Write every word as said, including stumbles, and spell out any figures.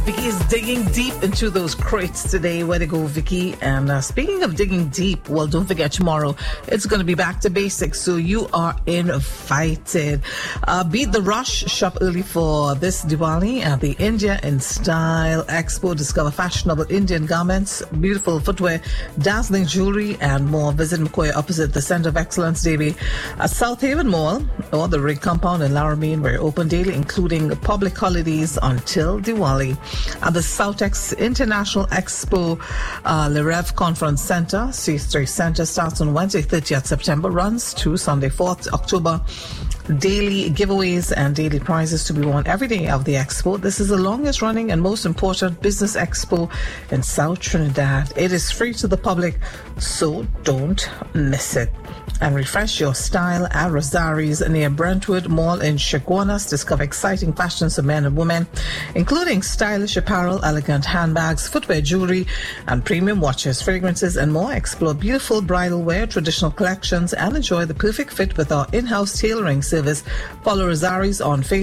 Vicky's digging deep into those crates today. Where to go, Vicky? And uh, speaking of digging deep, well, don't forget tomorrow it's going to be back to basics, so you are invited. Uh, beat the rush. Shop early for this Diwali at the India in Style Expo. Discover fashionable Indian garments, beautiful footwear, dazzling jewelry, and more. Visit McCoy opposite the Center of Excellence, Davy, at South Haven Mall or the Rig Compound in Laramie. We're open daily, including public holidays until Diwali. At the Southex International Expo uh, Le Rev Conference Center, C three Center, starts on Wednesday, thirtieth September, runs to Sunday, fourth October. Daily giveaways and daily prizes to be won every day of the expo. This is the longest running and most important business expo in South Trinidad. It is free to the public, so don't miss it. And refresh your style at Rosari's near Brentwood Mall in Chaguanas. Discover exciting fashions for men and women, including stylish apparel, elegant handbags, footwear, jewelry, and premium watches, fragrances, and more. Explore beautiful bridal wear, traditional collections, and enjoy the perfect fit with our in-house tailoring service. Follow Rosari's on Facebook